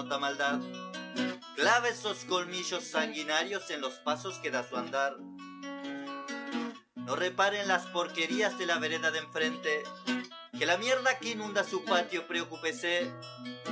remota maldad. Clava esos colmillos sanguinarios en los pasos que da su andar. No reparen las porquerías de la vereda de enfrente, que la mierda que inunda su patio preocúpese.